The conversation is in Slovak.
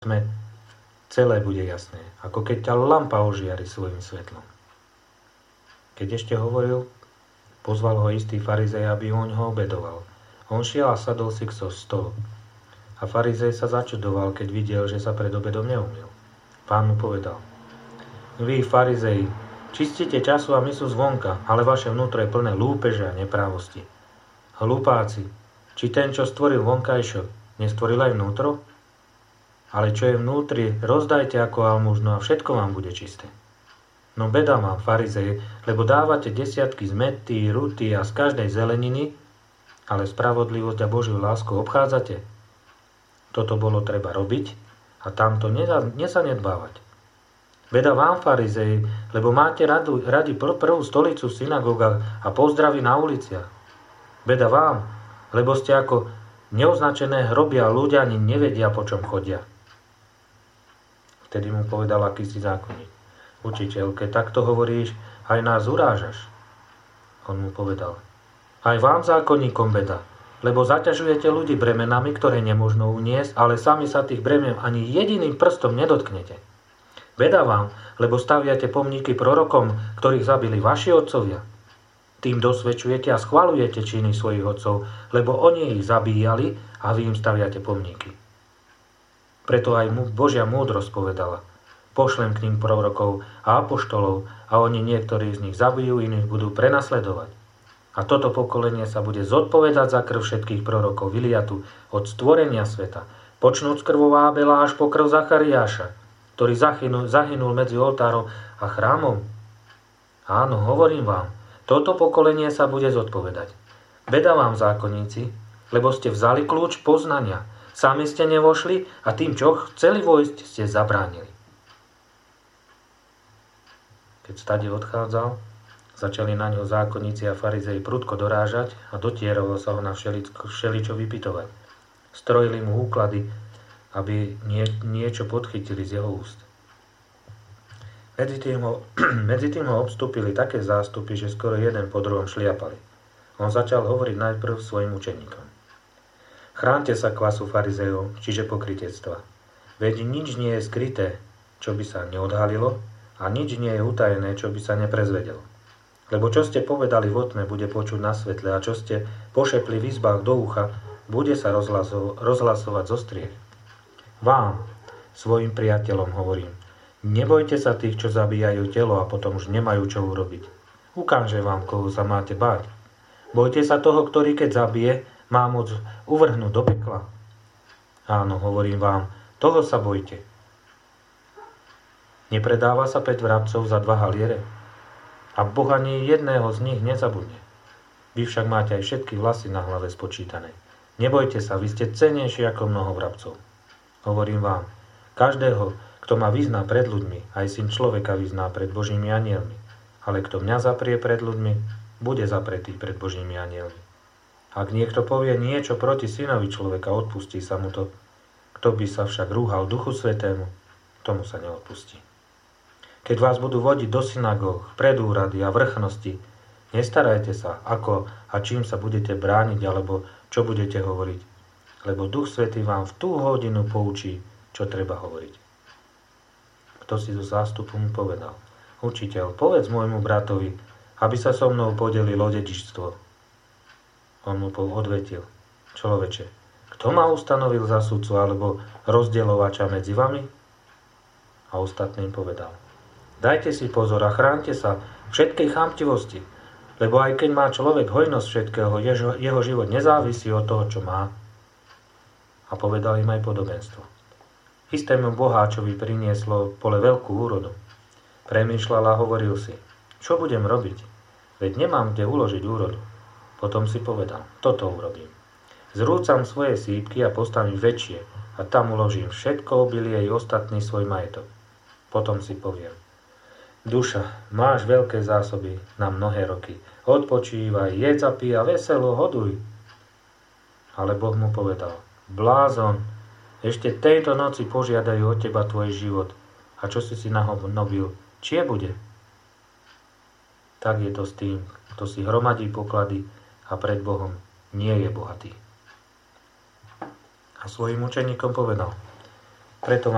tme celé bude jasné, ako keď ťa lampa ožiari svojim svetlom. Keď ešte hovoril, pozval ho istý farizej, aby oň ho obedoval. On šiel a sadol si k stolu. A farizej sa začudoval, keď videl, že sa pred obedom neumyl. Pán mu povedal: Vy, farizeji, čistíte času a myslu zvonka, ale vaše vnútro je plné lúpeže a neprávosti. Hlupáci, či ten, čo stvoril vonkajšok, nestvoril aj vnútro? Ale čo je vnútri, rozdajte ako almužnu a všetko vám bude čisté. No beda vám, farizeji, lebo dávate desiatky z mäty, ruty a z každej zeleniny, ale spravodlivosť a Božiu lásku obchádzate. Toto bolo treba robiť a tamto nezanedbávať. Beda vám, farizeji, lebo máte radi prvú stolicu v synagógach a pozdravy na uliciach. Beda vám, lebo ste ako neoznačené hroby a ľudia ani nevedia, po čom chodia. Vtedy mu povedal akýsi zákonník: Učiteľ, keď takto hovoríš, aj nás urážaš. On mu povedal: Aj vám, zákonníkom, beda, lebo zaťažujete ľudí bremenami, ktoré nemožno uniesť, ale sami sa tých bremen ani jediným prstom nedotknete. Beda vám, lebo staviate pomníky prorokom, ktorých zabili vaši otcovia. Tým dosvedčujete a schvaľujete činy svojich otcov, lebo oni ich zabíjali a vy im staviate pomníky. Preto aj Božia múdrosť povedala: Pošlem k ním prorokov a apoštolov a oni niektorí z nich zabijú, iných budú prenasledovať. A toto pokolenie sa bude zodpovedať za krv všetkých prorokov vyliatu od stvorenia sveta, počnúc krvou Ábela až po krv Zachariáša, ktorý zahynul medzi oltárom a chrámom. Áno, hovorím vám, toto pokolenie sa bude zodpovedať. Beda vám, zákonníci, lebo ste vzali kľúč poznania, sami ste nevošli a tým, čo chceli vojsť, ste zabránili. Keď stade odchádzal, začali na ňo zákonníci a farizeji prudko dorážať a dotieralo sa ho na všeličo vypytovať. Strojili mu úklady, aby niečo podchytili z jeho úst. Medzi tým ho obstúpili také zástupy, že skoro jeden po druhom šliapali. On začal hovoriť najprv svojim učeníkom: Chránte sa kvasu farizejov, čiže pokrytectva. Veď nič nie je skryté, čo by sa neodhalilo, a nič nie je utajené, čo by sa neprezvedelo. Lebo čo ste povedali vo tme, bude počuť na svetle, a čo ste pošepli v izbách do ucha, bude sa rozhlasovať zo striech. Vám, svojim priateľom, hovorím: nebojte sa tých, čo zabíjajú telo a potom už nemajú čo urobiť. Ukáže vám, koho sa máte báť. Bojte sa toho, ktorý keď zabije, má moc uvrhnúť do pekla. Áno, hovorím vám, toho sa bojte. Nepredáva sa 5 vrabcov za 2 haliere? A Boh ani jedného z nich nezabudne. Vy však máte aj všetky vlasy na hlave spočítané. Nebojte sa, vy ste cennejší ako mnoho vrabcov. Hovorím vám, každého, kto ma vyzná pred ľuďmi, aj Syn človeka vyzná pred Božími anielmi. Ale kto mňa zaprie pred ľuďmi, bude zapretý pred Božími anielmi. Ak niekto povie niečo proti Synovi človeka, odpustí sa mu to. Kto by sa však rúhal Duchu Svätému, tomu sa neodpustí. Keď vás budú vodiť do synagóg, pred úrady a vrchnosti, nestarajte sa, ako a čím sa budete brániť, alebo čo budete hovoriť. Lebo Duch Svätý vám v tú hodinu poučí, čo treba hovoriť. Kto si zo zástupu mu povedal: Učiteľ, povedz môjmu bratovi, aby sa so mnou podelil o dedičstvo. On mu odvetil: Človeče, kto ma ustanovil za sudcu alebo rozdielovača medzi vami? A ostatným povedal: Dajte si pozor a chránte sa všetkej chamtivosti, lebo aj keď má človek hojnosť všetkého, jeho život nezávisí od toho, čo má. A povedal im aj podobenstvo. Istému boháčovi prinieslo pole veľkú úrodu. Premýšľal a hovoril si: Čo budem robiť? Veď nemám kde uložiť úrodu. Potom si povedal: Toto urobím. Zrúcam svoje sípky a postavím väčšie a tam uložím všetko obilie i ostatný svoj majetok. Potom si poviem: Duša, máš veľké zásoby na mnohé roky. Odpočívaj, jedz a pij a veselo hoduj. Ale Boh mu povedal: Blázon, ešte tejto noci požiadajú od teba tvoj život. A čo si nahobil, čie bude? Tak je to s tým, kto si hromadí poklady a pred Bohom nie je bohatý. A svojim učeníkom povedal: Preto